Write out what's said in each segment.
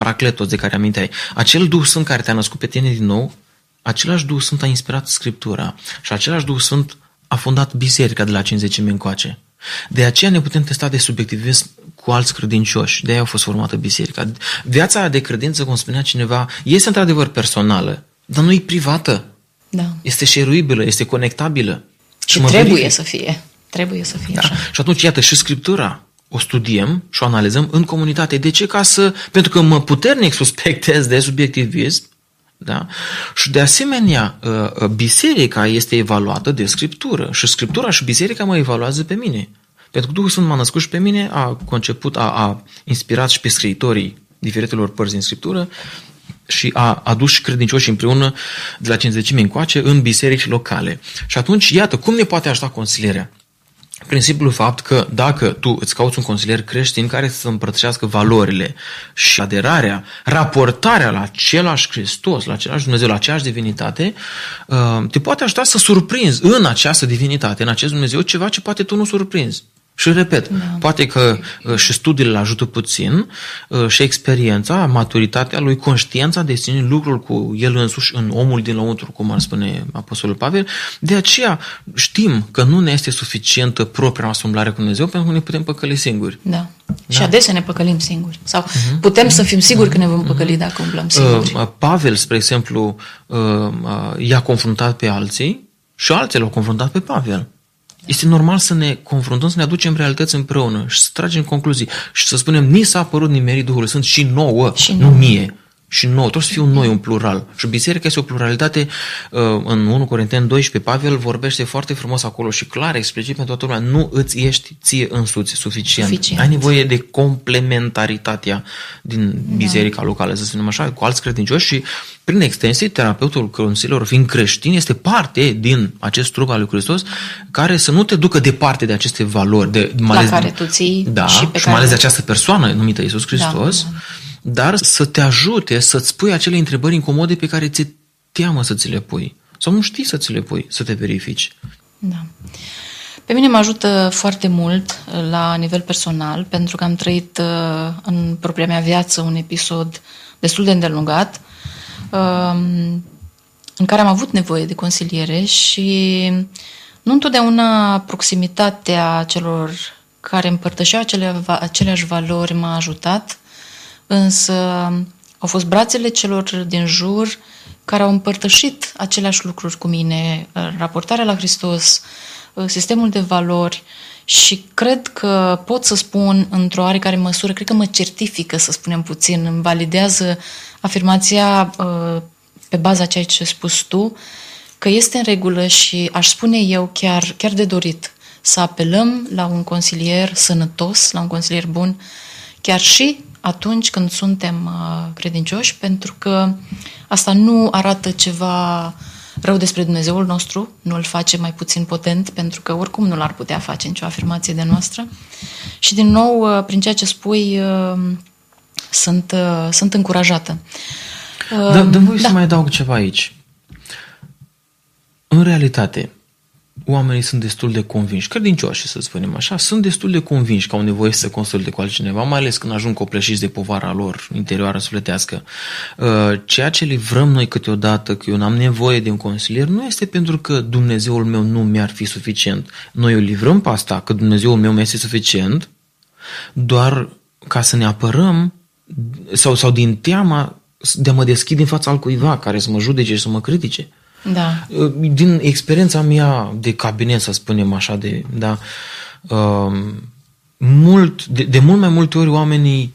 Paracletos de care aminteai, acel Duh Sfânt care te-a născut pe tine din nou, același Duh Sfânt a inspirat Scriptura și același Duh Sfânt a fondat biserica de la 50 încoace. De aceea ne putem testa de subiectivism cu alți credincioși, de aia a fost formată biserica. Viața de credință, cum spunea cineva, este într-adevăr personală, dar nu e privată. Da. Este șeruibilă, este conectabilă. Și trebuie să fie. Trebuie să fie așa. Și atunci, iată, și Scriptura o studiem și o analizăm în comunitate. De ce? Pentru că mă puternic suspectez de subiectivism, da? Și de asemenea, biserica este evaluată de Scriptură și Scriptura și biserica mă evaluează pe mine. Pentru că Duhul Sfânt m-a născut și pe mine, a inspirat și pe scriitorii diferitelor părți din Scriptură și a adus și credincioși împreună de la 50 încoace în biserici locale. Și atunci, iată, cum ne poate ajuta consilierea? Prin simplul fapt că dacă tu îți cauți un consilier creștin care să împărtășească valorile și aderarea, raportarea la același Hristos, la același Dumnezeu, la aceeași divinitate, te poate ajuta să surprinzi în această divinitate, în acest Dumnezeu, ceva ce poate tu nu surprinzi. Și repet, poate că și studiile îl ajută puțin, și experiența, maturitatea lui, conștiința de sine, lucrul cu el însuși în omul din lăuntru, cum ar spune Apostolul Pavel. De aceea știm că nu ne este suficientă propria noastră umblare cu Dumnezeu, pentru că ne putem păcăli singuri. Da. Și adesea ne păcălim singuri. Sau putem să fim siguri că ne vom păcăli dacă umblăm singuri. Pavel, spre exemplu, i-a confruntat pe alții și alții l-au confruntat pe Pavel. Este normal să ne confruntăm, să ne aducem realități împreună și să tragem concluzii și să spunem, ni s-a părut nimerit Duhului Sfânt și nouă, nu mie. Și nouă, trebuie să fie un noi, un plural. Și biserica este o pluralitate. În 1 Corinteni 12, Pavel vorbește foarte frumos acolo și clar, explicit pentru toată lumea, nu îți ești ție însuți suficient. Ai nevoie de complementaritatea din biserica locală, să spunem așa, cu alți credincioși și prin extensie, terapeutul consilierul, fiind creștin, este parte din acest trup al lui Hristos care să nu te ducă departe de aceste valori. La care tu ții și mai ales de această persoană numită Iisus Hristos, dar să te ajute să-ți pui acele întrebări incomode pe care ți-e teamă să ți le pui. Sau nu știi să ți le pui, să te verifici. Da. Pe mine mă ajută foarte mult la nivel personal, pentru că am trăit în propria mea viață un episod destul de îndelungat în care am avut nevoie de consiliere și nu întotdeauna proximitatea celor care împărtășeau aceleași valori m-a ajutat, însă au fost brațele celor din jur care au împărtășit aceleași lucruri cu mine, raportarea la Hristos, sistemul de valori și cred că pot să spun într-o oarecare măsură, cred că mă certifică, să spunem puțin, îmi validează afirmația pe baza ceea ce ai spus tu, că este în regulă și aș spune eu chiar de dorit să apelăm la un consilier sănătos, la un consilier bun, chiar și atunci când suntem credincioși, pentru că asta nu arată ceva rău despre Dumnezeul nostru, nu îl face mai puțin potent, pentru că oricum nu l-ar putea face nicio afirmație de noastră. Și din nou, prin ceea ce spui, sunt încurajată. Dă-mi voi să mai adaug ceva aici. În realitate, oamenii sunt destul de convinși, credincioși, să spunem așa, sunt destul de convinși că au nevoie să consulte cu altcineva, mai ales când ajung copleșiți de povara lor interioară sufletească. Ceea ce livrăm noi câteodată, că eu n-am nevoie de un consilier, nu este pentru că Dumnezeul meu nu mi-ar fi suficient. Noi o livrăm pe asta, că Dumnezeul meu mi-este suficient, doar ca să ne apărăm sau din teama de a mă deschid în fața altcuiva care să mă judece și să mă critique. Da. Din experiența mea de cabinet, să spunem așa, de mult mai multe ori oamenii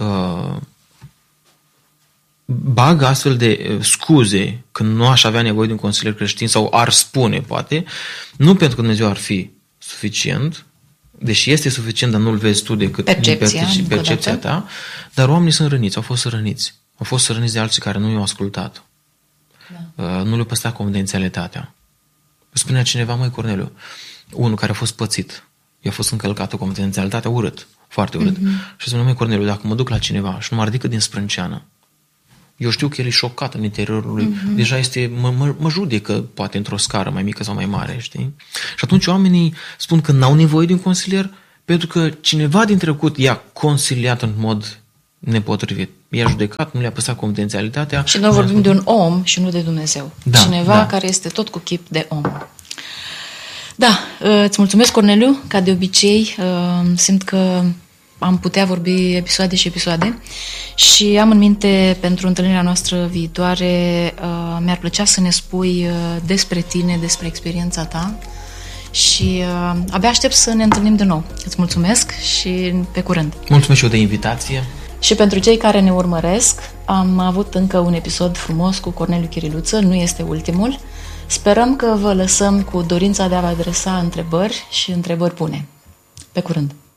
bagă astfel de scuze când nu aș avea nevoie de un consilier creștin sau ar spune, poate, nu pentru că Dumnezeu ar fi suficient, deși este suficient, dar nu-l vezi tu decât percepția ta, dar oamenii sunt răniți, au fost răniți. Au fost răniți de alții care nu i-au ascultat. Da. Nu le-a păstrat confidențialitatea. Spunea cineva, măi Corneliu, unul care a fost pățit, i-a fost încălcată confidențialitatea, urât, foarte urât. Și spunea, măi Corneliu, dacă mă duc la cineva și nu mă ridică din sprânceană, eu știu că el e șocat în interiorul lui, deja mă judecă, poate într-o scară mai mică sau mai mare, știi? Și atunci oamenii spun că n-au nevoie de un consilier pentru că cineva din trecut i-a consiliat în mod nepotrivit. I-a judecat, nu le-a păstrat confidențialitatea. Și noi vorbim de un om și nu de Dumnezeu. Da, Cineva care este tot cu chip de om. Da, îți mulțumesc, Corneliu, ca de obicei. Simt că am putea vorbi episoade și episoade și am în minte pentru întâlnirea noastră viitoare, mi-ar plăcea să ne spui despre tine, despre experiența ta și abia aștept să ne întâlnim de nou. Îți mulțumesc și pe curând. Mulțumesc și eu de invitație. Și pentru cei care ne urmăresc, am avut încă un episod frumos cu Corneliu Chiriluță, nu este ultimul. Sperăm că vă lăsăm cu dorința de a vă adresa întrebări și întrebări bune. Pe curând!